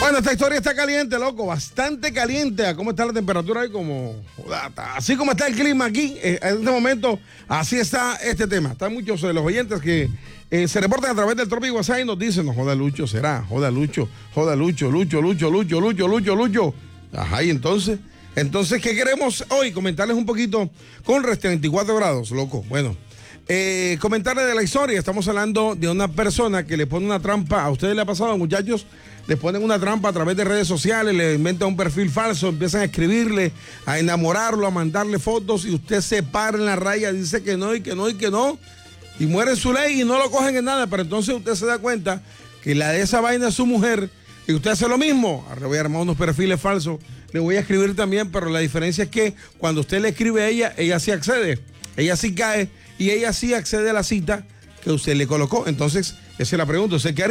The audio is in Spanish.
Bueno, esta historia está caliente, loco, bastante caliente. ¿Cómo está la temperatura ahí? Así como está el clima aquí, en este momento, así está este tema. Están muchos de los oyentes que se reportan a través del Trópico WhatsApp y nos dicen, no joda Lucho, será, joda Lucho. Ajá, y entonces, ¿qué queremos hoy? Comentarles un poquito con 24 grados, loco. Bueno, comentarles de la historia. Estamos hablando de una persona que le pone una trampa. ¿A ustedes le ha pasado, muchachos? Le ponen una trampa a través de redes sociales, le inventan un perfil falso, empiezan a escribirle, a enamorarlo, a mandarle fotos y usted se para en la raya, dice que no y que no y que no, y muere en su ley y no lo cogen en nada, pero entonces usted se da cuenta que la de esa vaina es su mujer y usted hace lo mismo. Ahora voy a armar unos perfiles falsos, le voy a escribir también, pero la diferencia es que cuando usted le escribe a ella sí accede, ella sí cae y ella sí accede a la cita que usted le colocó. Entonces, esa es la pregunta, ¿usted qué haría?